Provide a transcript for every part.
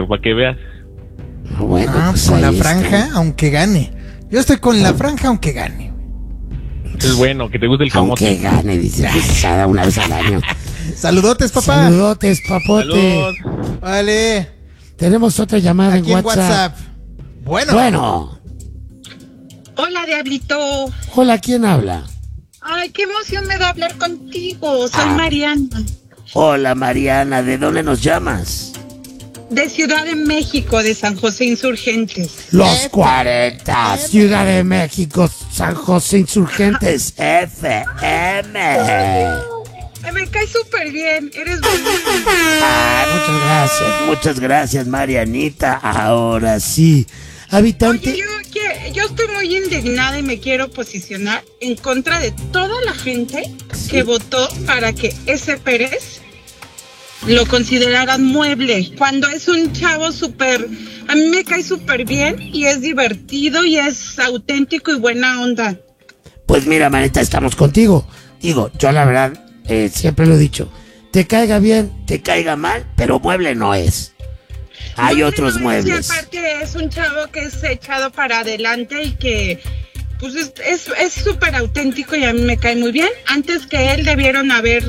pero para que veas. Bueno, pues con la ahí franja, está. aunque gane. Yo estoy con la franja, aunque gane. Es bueno, que te guste el camote. Aunque gane, dice, pues cada una vez al año. Saludotes, papá. Saludotes, papote. Salud. Vale. Tenemos otra llamada Aquí en WhatsApp. Bueno. Hola, Diablito. Hola, ¿quién habla? Ay, qué emoción me da hablar contigo. Soy Mariana, Hola, Mariana, ¿de dónde nos llamas? de Ciudad de México, de San José Insurgentes. Los 40, Ciudad de México, San José Insurgentes, FM. Me cae súper bien, eres buenísimo. Muchas gracias, Marianita. Ahora sí, habitante. Oye, yo estoy muy indignada y me quiero posicionar en contra de toda la gente que votó para que ese Pérez lo consideraran mueble, cuando es un chavo súper, a mí me cae súper bien y es divertido y es auténtico y buena onda. Pues mira, Marita, estamos contigo. Digo, yo la verdad, siempre lo he dicho, te caiga bien, te caiga mal, pero mueble no es. Hay otros muebles. Y aparte es un chavo que es echado para adelante y que pues es súper auténtico y a mí me cae muy bien. Antes que él debieron haber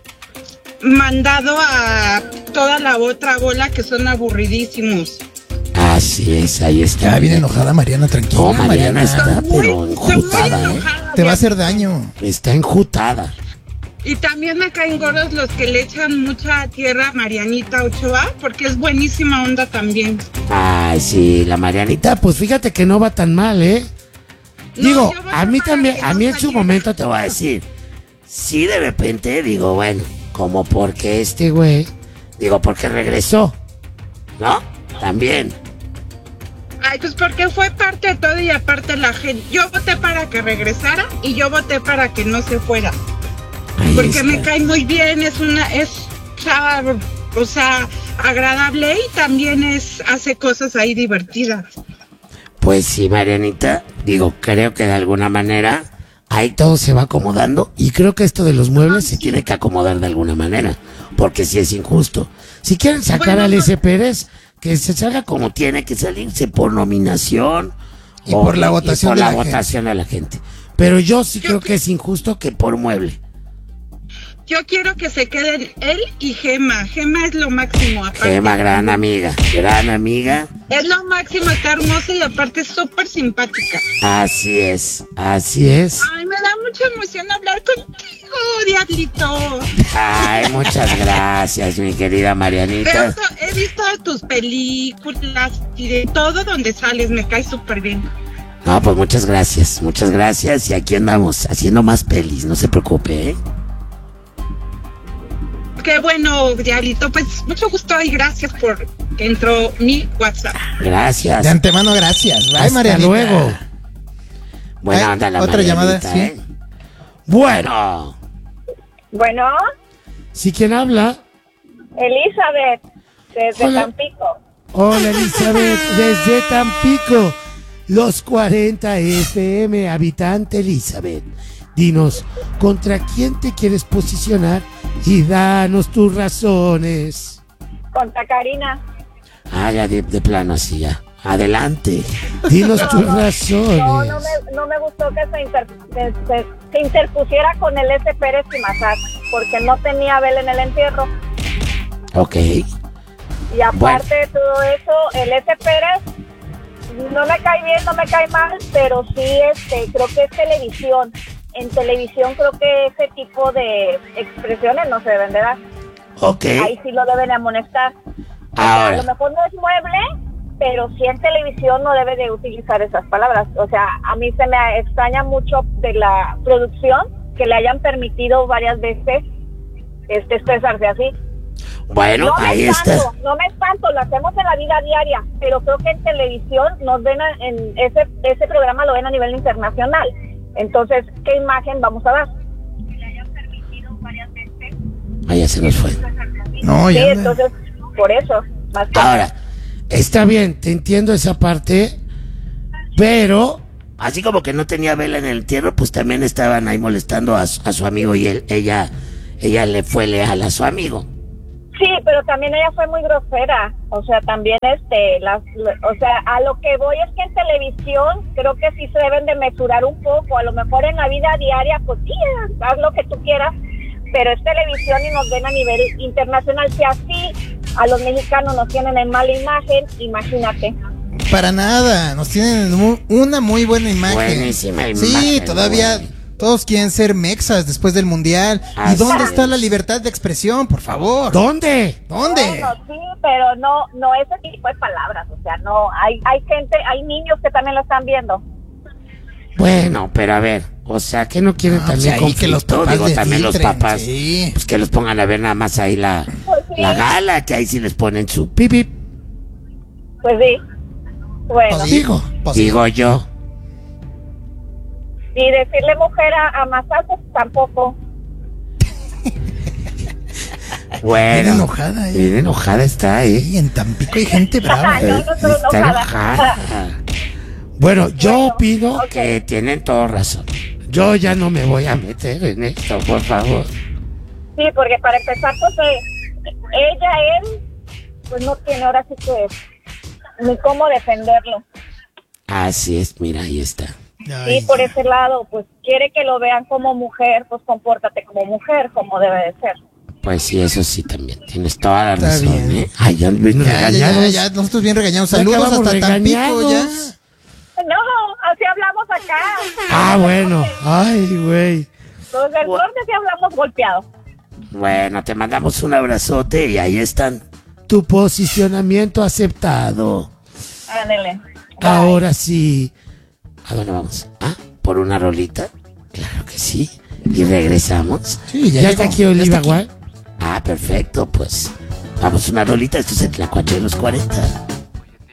mandado a toda la otra bola que son aburridísimos. Así es, ahí está. Ya viene enojada Mariana, tranquila. No, Mariana está, Estoy pero muy enjutada, enojada, Te va a hacer daño. Está enjutada. Y también me caen gordos los que le echan mucha tierra a Marianita Ochoa, porque es buenísima onda también. Ay, sí, la Marianita, pues fíjate que no va tan mal, ¿eh? Digo, yo voto a mí para también, que a no mí en su cayera. momento te voy a decir, sí, de repente, digo, bueno, como porque este güey, digo, porque regresó, ¿no? También. Ay, pues porque fue parte de todo y aparte la gente. Yo voté para que regresara y yo voté para que no se fuera. Ahí Porque está. me cae muy bien, es chava, o sea, agradable y también hace cosas ahí divertidas. Pues sí, Marianita, digo, creo que de alguna manera ahí todo se va acomodando y creo que esto de los muebles se tiene que acomodar de alguna manera, porque si es injusto. Si quieren sacar Bueno, al S. Pérez, que se salga como tiene que salirse por nominación Y por la votación de la gente. votación de la gente. Pero yo sí creo que es injusto que por mueble. Yo quiero que se queden él y Gema. Gema es lo máximo. Aparte. Gema, gran amiga, gran amiga. Es lo máximo, está hermosa y aparte es súper simpática. Así es, así es. Ay, me da mucha emoción hablar contigo, Diablito. Ay, muchas gracias, mi querida Marianita. He visto tus películas y de todo donde sales, me cae súper bien. No, pues muchas gracias y aquí andamos haciendo más pelis, no se preocupe, ¿eh? Qué bueno, Diablito, pues mucho gusto y gracias por que entró mi WhatsApp. Gracias. De antemano, gracias. Bye, Hasta Marianita. luego. Buena onda la otra llamada, Marianita, sí. ¿eh? Bueno, Bueno, ¿sí quién habla? Elizabeth, desde Hola. Tampico. Hola, Elizabeth, desde Tampico, los 40 FM, habitante Elizabeth. Dinos, ¿contra quién te quieres posicionar? Y danos tus razones. Contra Karina. Ah, ya de plano así ya. Adelante, dinos tus razones. No me gustó que se interpusiera con el S. Pérez y Mazat, porque no tenía vela en el entierro. Ok, Y aparte de todo eso, el S. Pérez no me cae bien, no me cae mal, pero sí creo que es televisión. En televisión creo que ese tipo de expresiones no se deben de dar. ok. Ahí sí lo deben amonestar. Ahora. A lo mejor no es mueble, pero sí en televisión no debe de utilizar esas palabras. O sea, a mí se me extraña mucho de la producción que le hayan permitido varias veces expresarse así. Bueno, No me ahí espanto, está. no me espanto, lo hacemos en la vida diaria, pero creo que en televisión nos ven en ese programa lo ven a nivel internacional. Entonces, ¿qué imagen vamos a dar? Que le hayan permitido varias veces. Ahí ya se nos fue. No, Sí, ya. entonces, por eso, más que Ahora, está bien, te entiendo esa parte, pero así como que no tenía vela en el entierro, pues también estaban ahí molestando a su amigo y ella le fue leal a su amigo. Sí, pero también ella fue muy grosera, o sea, también o sea, a lo que voy es que en televisión creo que sí se deben de mesurar un poco, a lo mejor en la vida diaria, pues sí, haz lo que tú quieras, pero es televisión y nos ven a nivel internacional, si así a los mexicanos nos tienen en mala imagen, imagínate. Para nada, nos tienen una muy buena imagen. Buenísima imagen. Sí, todavía güey. todos quieren ser mexas después del mundial. ¿Y dónde está la libertad de expresión, por favor? ¿Dónde? ¿Dónde? Bueno, sí, pero no ese tipo de palabras, o sea, no, hay gente, hay niños que también lo están viendo. Bueno, pero a ver, o sea, que no quieren también pues ahí que los conflicto, papás digo, le también los filtren, papás, sí. pues que los pongan a ver nada más ahí la sí. gala, que ahí sí les ponen su pipi, Pues sí, bueno, Pues sí. digo yo. y decirle mujer a Mazal, pues tampoco. Bueno, Bien enojada, bien enojada está, Sí, en Tampico hay gente brava. No, no estoy Está enojada. enojada. Bueno, yo Bueno, opino ok. que tienen toda razón. Yo ya no me voy a meter en esto, por favor. Sí, porque para empezar, pues él, pues no tiene ahora sí que ni cómo defenderlo. Así es, mira, ahí está. Ay, Sí, por ese lado, pues quiere que lo vean como mujer, pues compórtate como mujer, como debe de ser. Pues sí, eso sí también. Tienes toda la Está razón, bien. ¿eh? Ay, ya bien ya, regañados. ya, nosotros bien regañados. Ya Saludos acabamos hasta Tampico, ya. regañados. No, así hablamos acá. Ah, bueno. Ay, güey. Los del norte sí hablamos golpeados. Bueno, te mandamos un abrazote y ahí están. Tu posicionamiento aceptado. Ándele. Ahora sí. ¿A dónde vamos? ¿Ah? ¿Por una rolita? Claro que sí. Y regresamos. Sí, ya ¿Ya está llegó, aquí ya Oliva está aquí. Gual? Ah, perfecto, pues. Vamos una rolita. Esto es el Tlacuache de los 40.